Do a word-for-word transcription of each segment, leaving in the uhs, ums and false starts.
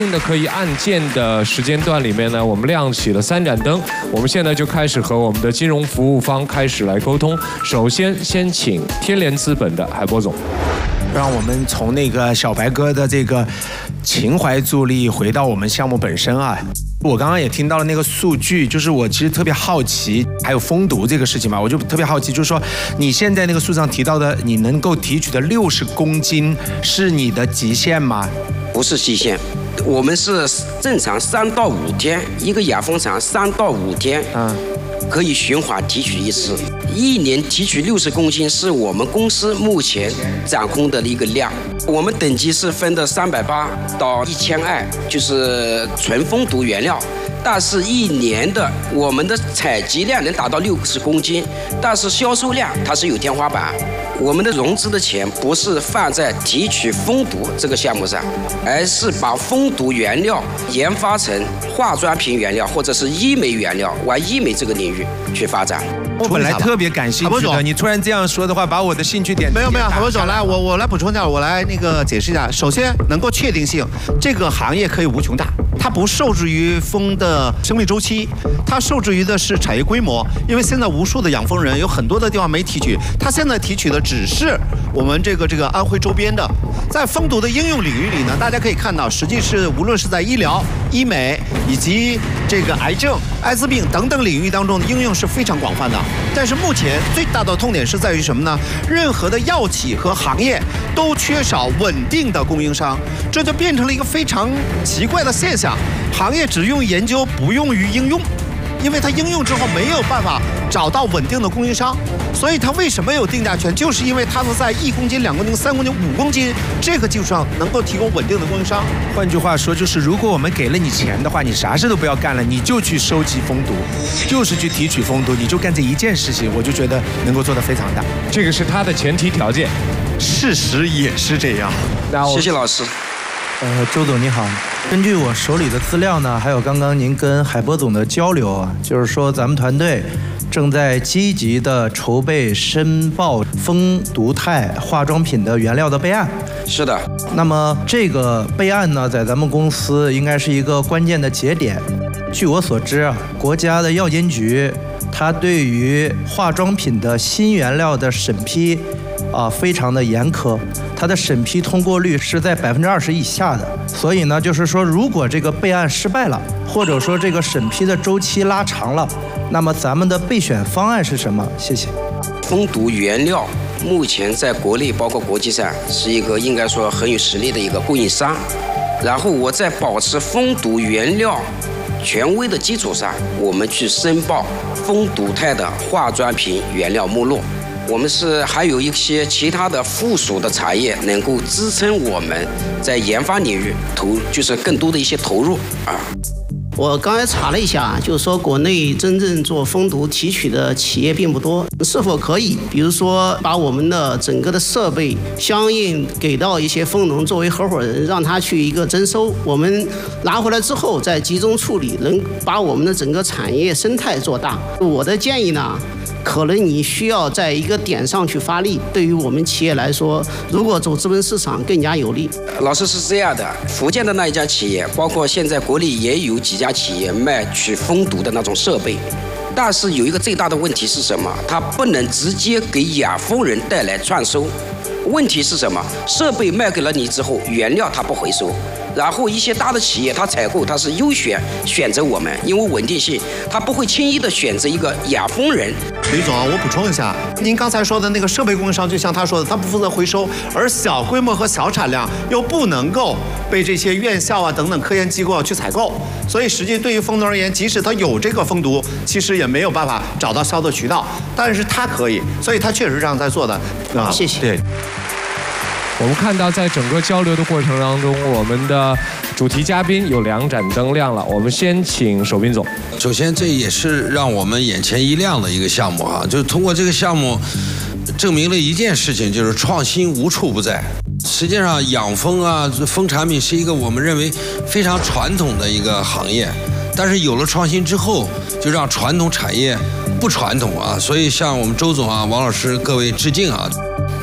的可以按键的时间段里面呢，我们亮起了三盏灯。我们现在就开始和我们的金融服务方开始来沟通。首先，先请天联资本的海波总， 让我们从那个小白哥的这个情怀助力回到我们项目本身啊。我刚刚也听到了那个数据，就是我其实特别好奇，还有封毒这个事情嘛，我就特别好奇，就是说你现在那个书上提到的，你能够提取的六十公斤是你的极限吗？ 不是极限。我们是正常三到五天，一个亚蜂场三到五天，嗯，可以循环提取一次。一年提取六十公斤是我们公司目前掌控的一个量。我们等级是分的三百八到一千二，就是纯封毒原料。但是，一年的我们的采集量能达到六十公斤，但是销售量它是有天花板。我们的融资的钱不是放在提取封毒这个项目上，而是把封毒原料研发成化妆品原料或者是医美原料，往医美这个领域去发展。 我本来特别感兴趣的，你突然这样说的话，把我的兴趣点没有没有，海波总来，我我来补充一下，我来那个解释一下。首先，能够确定性，这个行业可以无穷大，它不受制于蜂的生命周期，它受制于的是产业规模。因为现在无数的养蜂人有很多的地方没提取，它现在提取的只是我们这个这个安徽周边的。在蜂毒的应用领域里呢，大家可以看到，实际是无论是在医疗、医美以及这个癌症、艾滋病等等领域当中的应用是非常广泛的。但是目前最大的痛点是在于什么呢？任何的药企和行业都缺少稳定的供应商，这就变成了一个非常奇怪的现象。行业只用研究，不用于应用，因为它应用之后没有办法找到稳定的供应商，所以它为什么有定价权？就是因为它是在一公斤、两公斤、三公斤、五公斤这个基础上能够提供稳定的供应商。 换句话说，就是如果我们给了你钱的话，你啥事都不要干了，你就去收集蜂毒，就是去提取蜂毒，你就干这一件事情，我就觉得能够做得非常大。 这个是它的前提条件， 事实也是这样。 谢谢老师。 呃，周总你好，根据我手里的资料呢，还有刚刚您跟海波总的交流啊，就是说咱们团队正在积极的筹备申报蜂毒肽化妆品的原料的备案。 是的。 那么这个备案呢，在咱们公司应该是一个关键的节点。据我所知啊，国家的药监局它对于化妆品的新原料的审批啊，非常的严苛，它的审批通过率是在百分之二十以下的。所以呢，就是说，如果这个备案失败了，或者说这个审批的周期拉长了，那么咱们的备选方案是什么？谢谢。 蜂毒原料目前在国内包括国际上是一个应该说很有实力的一个供应商，然后我在保持蜂毒原料权威的基础上，我们去申报蜂毒肽的化妆品原料目录。我们是还有一些其他的附属的产业能够支撑我们在研发领域投，就是更多的一些投入啊。 我刚才查了一下，就是说国内真正做蜂毒提取的企业并不多，是否可以，比如说把我们的整个的设备相应给到一些蜂农作为合伙人，让他去一个征收，我们拿回来之后再集中处理，能把我们的整个产业生态做大。我的建议呢，可能你需要在一个点上去发力，对于我们企业来说，如果走资本市场更加有利。 老师是这样的，福建的那一家企业，包括现在国内也有几家企业卖取蜂毒的那种设备，但是有一个最大的问题是什么？它不能直接给养蜂人带来创收。问题是什么？设备卖给了你之后，原料它不回收。然后一些大的企业，它采购它是优选选择我们，因为稳定性，它不会轻易的选择一个养蜂人。 吕总，我补充一下，您刚才说的那个设备供应商，就像他说的，他不负责回收，而小规模和小产量又不能够被这些院校啊等等科研机构去采购，所以实际对于蜂农而言，即使他有这个蜂毒，其实也没有办法找到销售渠道，但是他可以，所以他确实这样在做的啊。 谢谢。 对。 我们看到，在整个交流的过程当中，我们的主题嘉宾有两盏灯亮了。我们先请守斌总。 首先，这也是让我们眼前一亮的一个项目啊，就是通过这个项目，证明了一件事情，就是创新无处不在。实际上，养蜂啊，蜂产品是一个我们认为非常传统的一个行业，但是有了创新之后，就让传统产业不传统啊。所以，向我们周总啊、王老师各位致敬啊。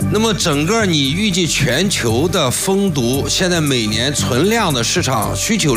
那么整个你预计全球的蜂毒现在每年存量的市场需求